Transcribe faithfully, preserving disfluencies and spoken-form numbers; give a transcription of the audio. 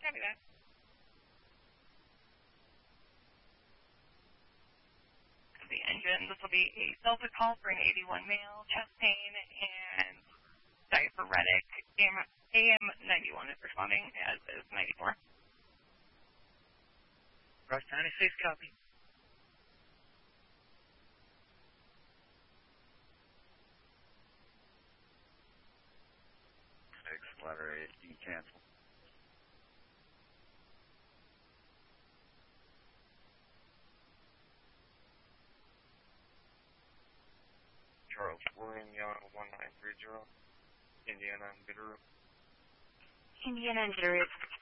Copy that. The engine, this will be a Delta call for an eighty-one male, chest pain, and diaphoretic. A M ninety-one is responding, as is ninety-four. Ross ninety-six, copy. Six, letter A, D, cancel. Charles William Young, one nine three zero, Indiana and Bitterroot. Indiana and Bitterroot.